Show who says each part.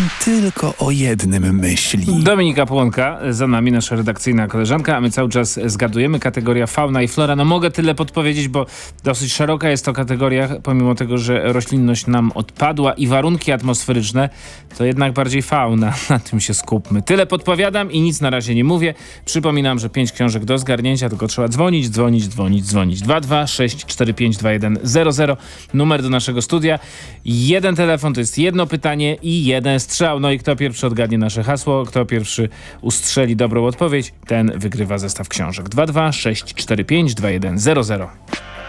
Speaker 1: tylko o jednym myśli.
Speaker 2: Dominika Płonka, za nami nasza redakcyjna koleżanka, a my cały czas zgadujemy. Kategoria fauna i flora. No mogę tyle podpowiedzieć, bo dosyć szeroka jest to kategoria, pomimo tego, że roślinność nam odpadła i warunki atmosferyczne, to jednak bardziej fauna. Na tym się skupmy. Tyle podpowiadam i nic na razie nie mówię. Przypominam, że 5 książek do zgarnięcia, tylko trzeba dzwonić. 226452100. Numer do naszego studia. Jeden telefon to jest jedno pytanie i jeden strzał. No i kto pierwszy odgadnie nasze hasło, kto pierwszy ustrzeli dobrą odpowiedź, ten wygrywa zestaw książek. 226452100.